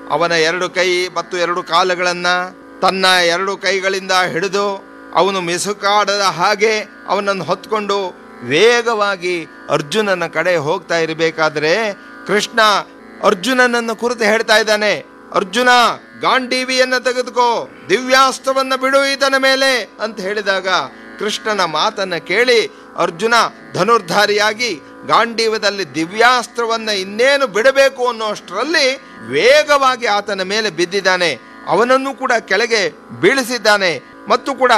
ಅವನ 2 ಕೈ ಮತ್ತು 2 ಕಾಲುಗಳನ್ನು ತನ್ನ 2 ಕೈಗಳಿಂದ ಹಿಡಿದು ಅವನು ಮಿಸುಕಾಡದ ಹಾಗೆ ಅವನನ್ನು ಹೊತ್ಕೊಂಡು ವೇಗವಾಗಿ ಅರ್ಜುನನ ಕಡೆ ಹೋಗ್ತಾ ಇರಬೇಕಾದ್ರೆ ಕೃಷ್ಣ ಅರ್ಜುನನನ್ನು ಕುರಿತು ಹೇಳ್ತಾ ಇದ್ದಾನೆ, ಅರ್ಜುನ ಗಾಂಡೀವಿಯನ್ನು ತೆಗೆದುಕೋ, ದಿವ್ಯಾಸ್ತ್ರವನ್ನು ಬಿಡು ಈತನ ಮೇಲೆ ಅಂತ ಹೇಳಿದಾಗ ಕೃಷ್ಣನ ಮಾತನ್ನು ಕೇಳಿ ಅರ್ಜುನ ಧನುರ್ಧಾರಿಯಾಗಿ ಗಾಂಡೀವದಲ್ಲಿ ದಿವ್ಯಾಸ್ತ್ರವನ್ನು ಇನ್ನೇನು ಬಿಡಬೇಕು ಅನ್ನೋಷ್ಟರಲ್ಲಿ ವೇಗವಾಗಿ ಆತನ ಮೇಲೆ ಬಿದ್ದಿದ್ದಾನೆ. ಅವನನ್ನು ಕೂಡ ಕೆಳಗೆ ಬೀಳಿಸಿದ್ದಾನೆ ಮತ್ತು ಕೂಡ